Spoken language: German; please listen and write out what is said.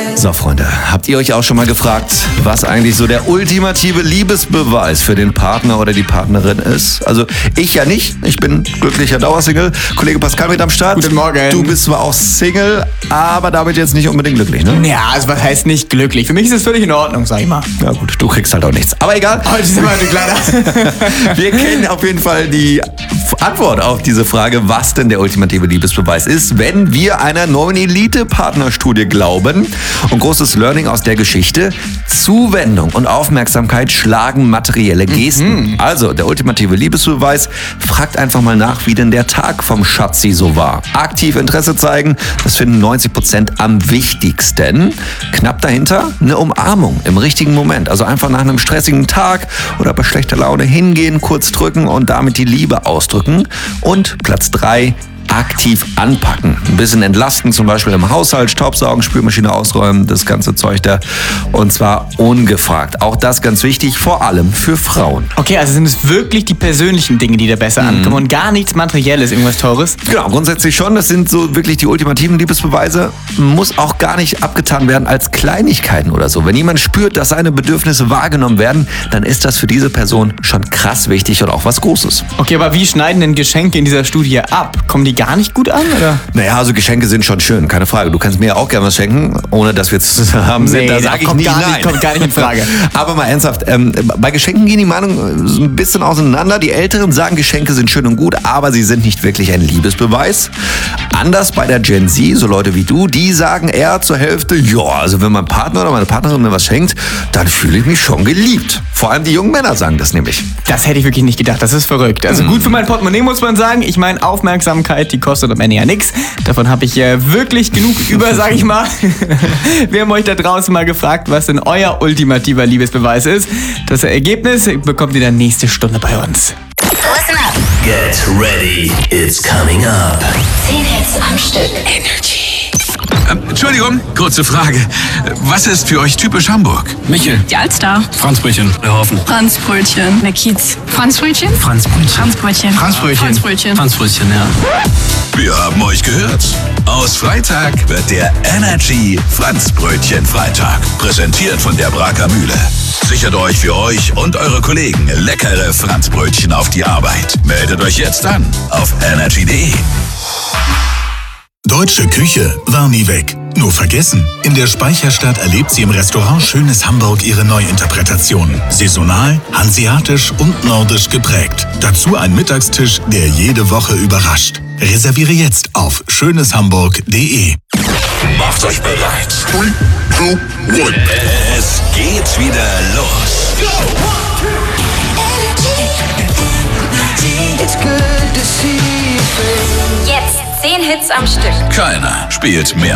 So, Freunde, habt ihr euch auch schon mal gefragt, was eigentlich so der ultimative Liebesbeweis für den Partner oder die Partnerin ist? Also ich ja nicht, ich bin glücklicher Dauersingle. Kollege Pascal mit am Start. Guten Morgen. Du bist zwar auch Single, aber damit jetzt nicht unbedingt glücklich, ne? Ja, also was heißt nicht glücklich? Für mich ist es völlig in Ordnung, sag ich mal. Ja gut, du kriegst halt auch nichts. Aber egal. Heute sind wir kleiner. Wir kennen auf jeden Fall die Antwort auf diese Frage, was denn der ultimative Liebesbeweis ist, wenn wir einer neuen Elite-Partnerstudie glauben. Und großes Learning aus der Geschichte: Zuwendung und Aufmerksamkeit schlagen materielle Gesten. Also, der ultimative Liebesbeweis: fragt einfach mal nach, wie denn der Tag vom Schatzi so war. Aktiv Interesse zeigen, das finden 90% am wichtigsten. Knapp dahinter eine Umarmung im richtigen Moment. Also einfach nach einem stressigen Tag oder bei schlechter Laune hingehen, kurz drücken und damit die Liebe ausdrücken. Und Platz 3: aktiv anpacken. Ein bisschen entlasten, zum Beispiel im Haushalt, Staubsaugen, Spülmaschine ausräumen, das ganze Zeug da. Und zwar ungefragt. Auch das ganz wichtig, vor allem für Frauen. Okay, also sind es wirklich die persönlichen Dinge, die da besser ankommen und gar nichts Materielles, irgendwas Teures? Genau, grundsätzlich schon. Das sind so wirklich die ultimativen Liebesbeweise. Muss auch gar nicht abgetan werden als Kleinigkeiten oder so. Wenn jemand spürt, dass seine Bedürfnisse wahrgenommen werden, dann ist das für diese Person schon krass wichtig und auch was Großes. Okay, aber wie schneiden denn Geschenke in dieser Studie ab? Kommen die gar nicht gut an, oder? Naja, also Geschenke sind schon schön, keine Frage. Du kannst mir ja auch gerne was schenken, ohne dass wir zusammen sind. Da sage ich nie nein. Kommt gar nicht in Frage. Aber mal ernsthaft, bei Geschenken gehen die Meinungen ein bisschen auseinander. Die Älteren sagen, Geschenke sind schön und gut, aber sie sind nicht wirklich ein Liebesbeweis. Anders bei der Gen Z, so Leute wie du, die sagen eher zur Hälfte, ja, also wenn mein Partner oder meine Partnerin mir was schenkt, dann fühle ich mich schon geliebt. Vor allem die jungen Männer sagen das nämlich. Das hätte ich wirklich nicht gedacht, das ist verrückt. Also gut für mein Portemonnaie, muss man sagen. Ich meine, Aufmerksamkeit, die kostet am Ende ja nichts. Davon habe ich wirklich genug über, sag ich mal. Wir haben euch da draußen mal gefragt, was denn euer ultimativer Liebesbeweis ist. Das Ergebnis bekommt ihr dann nächste Stunde bei uns. Listen up. Get ready, it's coming up. 10 Hits am Stück. Energy. Entschuldigung, kurze Frage. Was ist für euch typisch Hamburg? Michel. Die Alster. Franzbrötchen. Der Hofen. Franzbrötchen. Der Kiez. Franzbrötchen? Franzbrötchen. Franzbrötchen. Franzbrötchen. Franzbrötchen. Franzbrötchen, ja. Wir haben euch gehört. Aus Freitag wird der Energy Franzbrötchen Freitag. Präsentiert von der Braker Mühle. Sichert euch für euch und eure Kollegen leckere Franzbrötchen auf die Arbeit. Meldet euch jetzt an auf energy.de. Deutsche Küche war nie weg. Nur vergessen. In der Speicherstadt erlebt sie im Restaurant Schönes Hamburg ihre Neuinterpretation. Saisonal, hanseatisch und nordisch geprägt. Dazu ein Mittagstisch, der jede Woche überrascht. Reserviere jetzt auf schöneshamburg.de. Macht euch bereit. 3, 2, 1. Es geht wieder los. Jetzt 10 Hits am Stück. Keiner spielt mehr